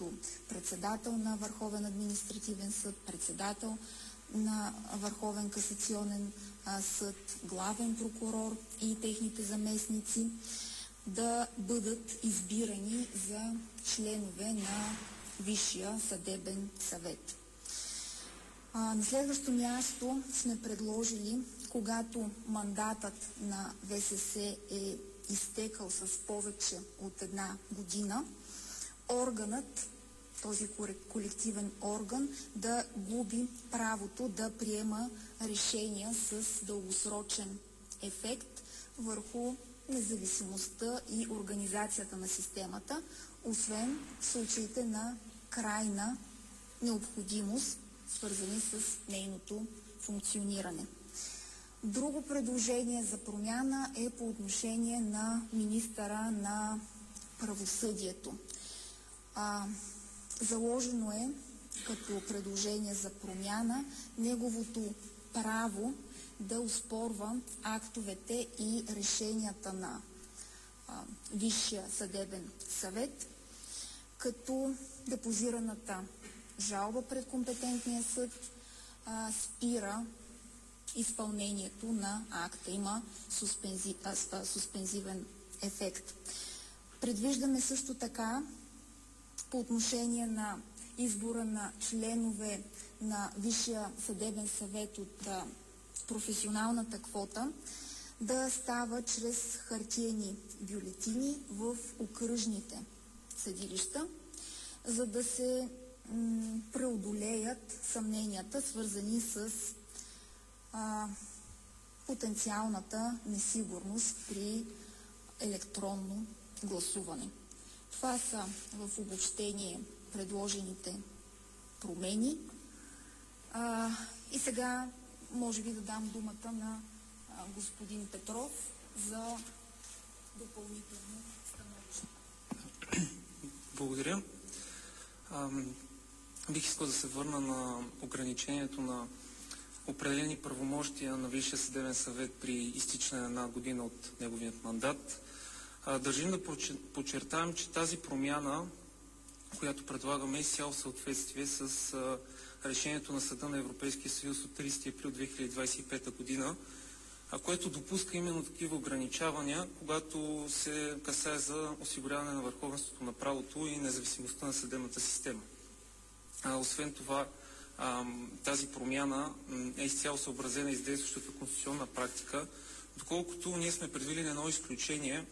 като председател на Върховен административен съд, председател на Върховен касационен съд, главен прокурор и техните заместници да бъдат избирани за членове на Висшия съдебен съвет. На следващо място сме предложили, когато мандатът на ВСС е изтекал с повече от 1 година, органът, този колективен орган, да губи правото да приема решения с дългосрочен ефект върху независимостта и организацията на системата, освен в случаите на крайна необходимост, свързани с нейното функциониране. Друго предложение за промяна е по отношение на министъра на правосъдието. Заложено е като предложение за промяна неговото право да оспорва актовете и решенията на Висшия съдебен съвет, като депозираната жалба пред компетентния съд спира изпълнението на акта. Има суспензивен ефект. Предвиждаме също така по отношение на избора на членове на Висшия съдебен съвет от професионалната квота да става чрез хартиени бюлетини в окръжните съдилища, за да се преодолеят съмненията, свързани с потенциалната несигурност при електронно гласуване. Това са в обобщение предложените промени. И сега може би да дам думата на господин Петров за допълнително становище. Благодаря. Бих искал да се върна на ограничението на определени правомощия на Висшия съдебен съвет при изтичане на 1 година от неговият мандат. Държим да подчертаем, че тази промяна, която предлагаме, е изцяло в съответствие с решението на Съда на Европейския съюз от 30 април 2025 година, което допуска именно такива ограничавания, когато се касае за осигуряване на върховенството на правото и независимостта на съдебната система. Освен това, тази промяна е изцяло съобразена и с действащата конституционна практика, доколкото ние сме предвидили едно изключение,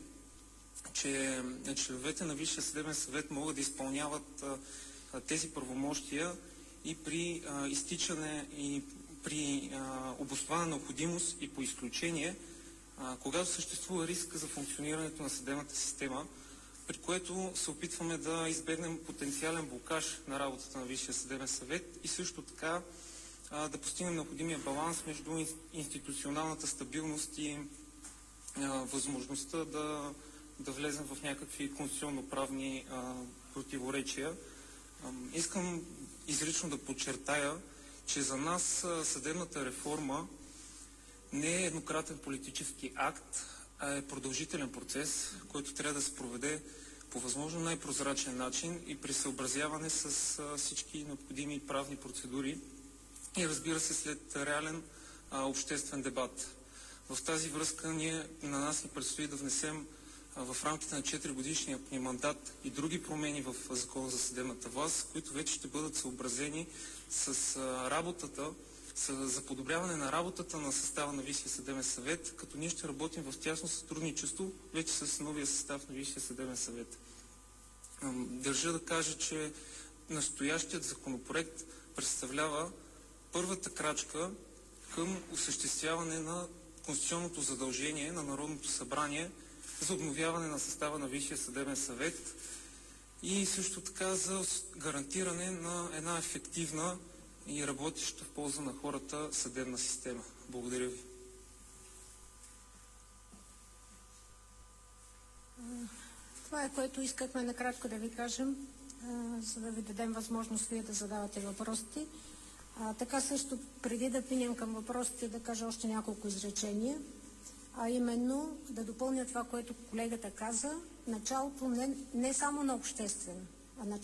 че членовете на Висшия съдебен съвет могат да изпълняват тези правомощия и при изтичане и при обоснована необходимост и по изключение, когато съществува риск за функционирането на съдебната система, при което се опитваме да избегнем потенциален блокаж на работата на Висшия съдебен съвет и също така да постигнем необходимия баланс между институционалната стабилност и възможността да влезем в някакви конституционно-правни противоречия. Искам изрично да подчертая, че за нас съдебната реформа не е еднократен политически акт, а е продължителен процес, който трябва да се проведе по възможно най-прозрачен начин и при съобразяване с всички необходими правни процедури и, разбира се, след реален обществен дебат. В тази връзка на нас ни предстои да внесем в рамките на 4-годишния ни мандат и други промени в Закона за съдебната власт, които вече ще бъдат съобразени с работата, за подобряване на работата на състава на Висшия съдебен съвет, като ние ще работим в тясно сътрудничество вече с новия състав на Висшия съдебен съвет. Държа да кажа, че настоящият законопроект представлява първата крачка към осъществяване на конституционното задължение на Народното събрание за обновяване на състава на Висшия съдебен съвет и също така за гарантиране на една ефективна и работеща в полза на хората съдебна система. Благодаря ви. Това е, което искахме накратко да ви кажем, за да ви дадем възможност вие да задавате въпросите. Така също, преди да пинем към въпросите, да кажа още няколко изречения, а именно да допълня това, което колегата каза, началото не само на обществен